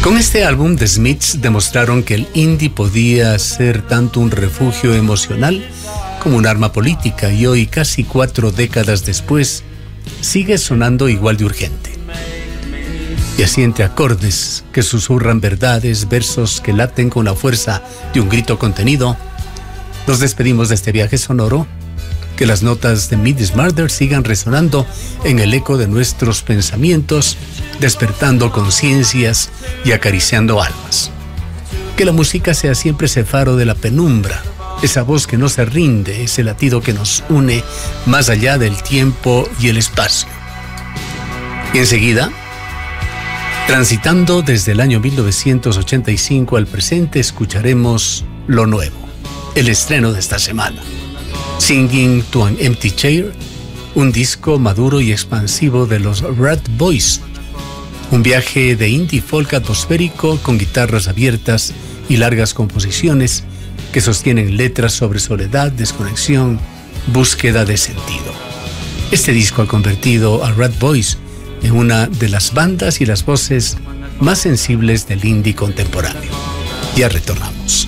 Con este álbum, The Smiths demostraron que el indie podía ser tanto un refugio emocional como un arma política, y hoy, casi 4 décadas después, sigue sonando igual de urgente. Y así, entre acordes que susurran verdades, versos que laten con la fuerza de un grito contenido, nos despedimos de este viaje sonoro. Que las notas de Meat is Murder sigan resonando en el eco de nuestros pensamientos, despertando conciencias y acariciando almas. Que la música sea siempre ese faro de la penumbra, esa voz que no se rinde, ese latido que nos une más allá del tiempo y el espacio. Y enseguida, transitando desde el año 1985 al presente, escucharemos lo nuevo, el estreno de esta semana. Singing to an Empty Chair, un disco maduro y expansivo de los Rat Boys. Un viaje de indie folk atmosférico con guitarras abiertas y largas composiciones que sostienen letras sobre soledad, desconexión, búsqueda de sentido. Este disco ha convertido a Rat Boys en una de las bandas y las voces más sensibles del indie contemporáneo. Ya retornamos.